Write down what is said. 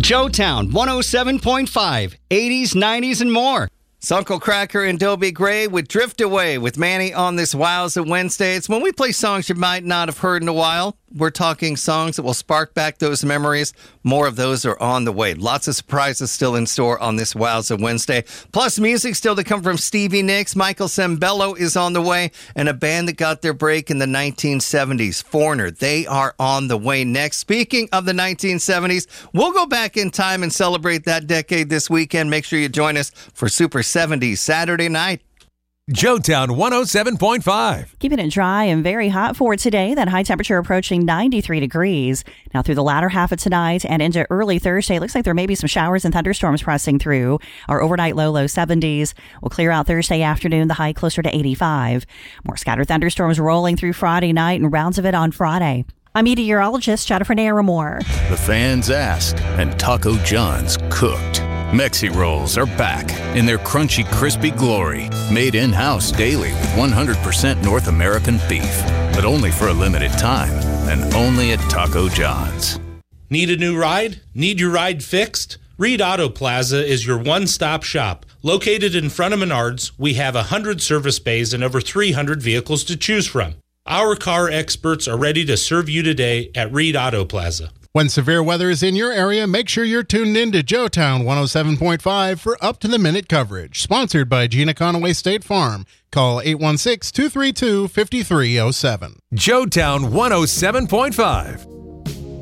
Joetown 107.5, 80s, 90s, and more. It's Uncle Cracker and Dobie Gray with Drift Away with Manny on this Wowza Wednesday. It's when we play songs you might not have heard in a while. We're talking songs that will spark back those memories. More of those are on the way. Lots of surprises still in store on this Wowza Wednesday. Plus, music still to come from Stevie Nicks. Michael Sembello is on the way. And a band that got their break in the 1970s, Foreigner. They are on the way next. Speaking of the 1970s, we'll go back in time and celebrate that decade this weekend. Make sure you join us for Super 70s Saturday night. Joetown 107.5. Keeping it dry and very hot for today. That high temperature approaching 93 degrees. Now through the latter half of tonight and into early Thursday, it looks like there may be some showers and thunderstorms pressing through. Our overnight low 70s. Will clear out Thursday afternoon, the high closer to 85. More scattered thunderstorms rolling through Friday night and rounds of it on Friday. I'm meteorologist Jennifer Naramore. The fans asked, and Taco John's cooked. Mexi Rolls are back in their crunchy, crispy glory. Made in-house daily with 100% North American beef. But only for a limited time, and only at Taco John's. Need a new ride? Need your ride fixed? Reed Auto Plaza is your one-stop shop. Located in front of Menards, we have 100 service bays and over 300 vehicles to choose from. Our car experts are ready to serve you today at Reed Auto Plaza. When severe weather is in your area, make sure you're tuned in to Joetown 107.5 for up-to-the-minute coverage. Sponsored by Gina Conaway State Farm. Call 816-232-5307. Joetown 107.5.